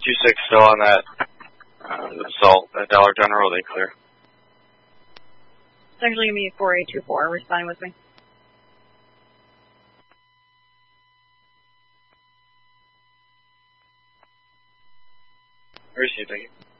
2-6 still on that assault, that Dollar General, they clear. It's actually going to be 4824, responding with me. Receiving.